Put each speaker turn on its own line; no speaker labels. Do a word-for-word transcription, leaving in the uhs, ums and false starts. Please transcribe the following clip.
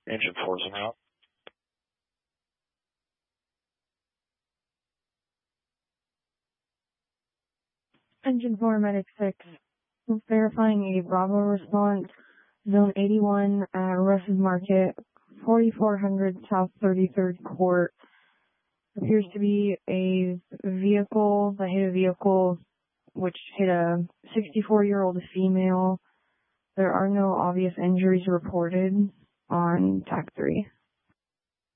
Engine four's out.
Engine four, Medic six. Verifying a Bravo response. Zone eighty-one at Russ's Market, forty-four hundred South thirty-third Court. Appears to be a vehicle that hit a vehicle which hit a sixty-four-year-old female. There are no obvious injuries reported on T A C three.